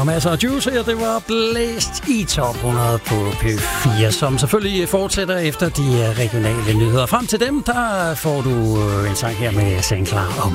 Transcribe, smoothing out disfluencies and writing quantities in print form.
og masser af juice her. Det var blæst i top 100 på P4, som selvfølgelig fortsætter efter de regionale nyheder. Frem til dem, der får du en sang her med Sengklar og